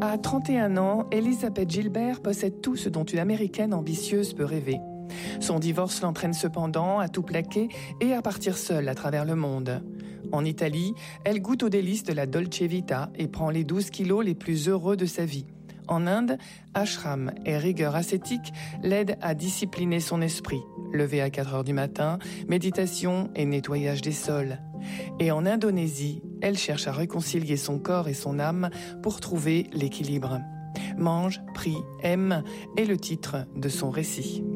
À 31 ans, Elizabeth Gilbert possède tout ce dont une Américaine ambitieuse peut rêver. Son divorce l'entraîne cependant à tout plaquer et à partir seule à travers le monde. En Italie, elle goûte aux délices de la Dolce Vita et prend les 12 kilos les plus heureux de sa vie. En Inde, ashram et rigueur ascétique l'aident à discipliner son esprit. Lever à 4 heures du matin, méditation et nettoyage des sols. Et en Indonésie, elle cherche à réconcilier son corps et son âme pour trouver l'équilibre. Mange, prie, aime est le titre de son récit.